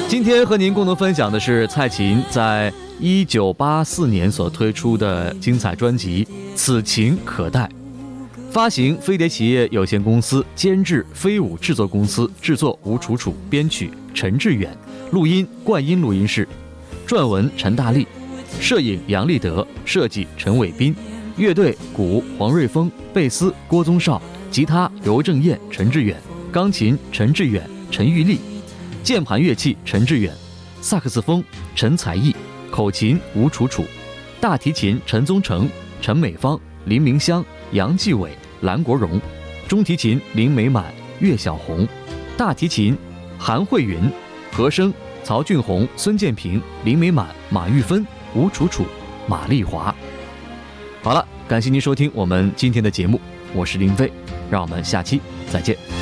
今天和您共同分享的是蔡琴在1984年所推出的精彩专辑《此情可待》，发行飞碟企业有限公司，监制飞舞制作公司，制作吴楚楚，编曲陈志远，录音冠音录音室，撰文陈大力，摄影杨立德，设计陈伟斌，乐队鼓黄瑞峰，贝斯郭宗绍，吉他刘正燕、陈志远，钢琴陈志远、陈玉丽，键盘乐器陈志远，萨克斯风陈才艺，口琴吴楚楚，大提琴陈宗成、陈美芳、林明香、杨继伟、蓝国荣，中提琴林美满、岳小红，大提琴韩慧云，和声曹俊宏、孙建平、林美满、马玉芬、吴楚楚、马丽华。好了，感谢您收听我们今天的节目，我是林飞，让我们下期再见。